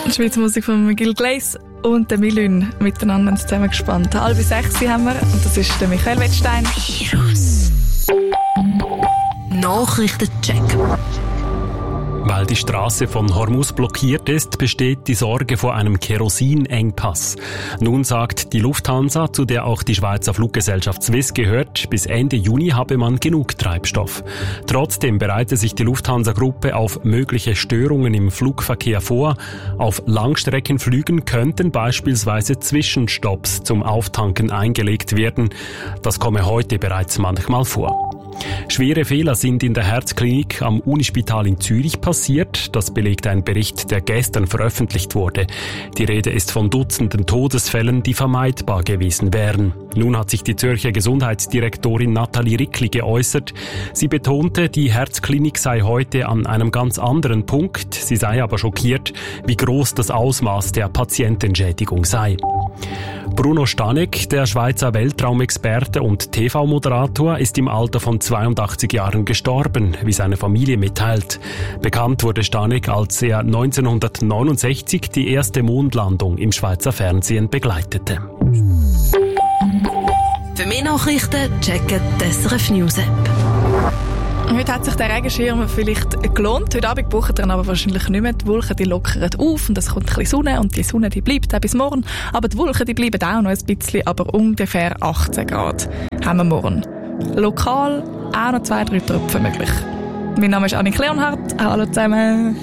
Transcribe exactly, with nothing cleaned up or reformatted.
Die Schweizer Musik von Gil Glaze und der Milün miteinander zusammengespannt. Halb sechs haben wir und das ist der Michael Wettstein. Nachrichtencheck. Weil die Straße von Hormuz blockiert ist, besteht die Sorge vor einem Kerosinengpass. Nun sagt die Lufthansa, zu der auch die Schweizer Fluggesellschaft Swiss gehört, bis Ende Juni habe man genug Treibstoff. Trotzdem bereite sich die Lufthansa-Gruppe auf mögliche Störungen im Flugverkehr vor. Auf Langstreckenflügen könnten beispielsweise Zwischenstopps zum Auftanken eingelegt werden. Das komme heute bereits manchmal vor. Schwere Fehler sind in der Herzklinik am Unispital in Zürich passiert. Das belegt ein Bericht, der gestern veröffentlicht wurde. Die Rede ist von Dutzenden Todesfällen, die vermeidbar gewesen wären. Nun hat sich die Zürcher Gesundheitsdirektorin Nathalie Rickli geäußert. Sie betonte, die Herzklinik sei heute an einem ganz anderen Punkt. Sie sei aber schockiert, wie groß das Ausmaß der Patientenschädigung sei. Bruno Stanek, der Schweizer Weltraumexperte und T V-Moderator, ist im Alter von zweiundachtzig Jahren gestorben, wie seine Familie mitteilt. Bekannt wurde Stanek, als er neunzehnhundertneunundsechzig die erste Mondlandung im Schweizer Fernsehen begleitete. Für mehr Nachrichten checken die S R F News App. Heute hat sich der Regenschirm vielleicht gelohnt. Heute Abend braucht er aber wahrscheinlich nicht mehr. Die Wolken die lockern auf und es kommt ein bisschen Sonne und die Sonne die bleibt auch bis morgen. Aber die Wolken die bleiben auch noch ein bisschen, aber ungefähr achtzehn Grad haben wir morgen. Lokal auch noch zwei, drei Tropfen möglich. Mein Name ist Annik Leonhardt. Hallo zusammen.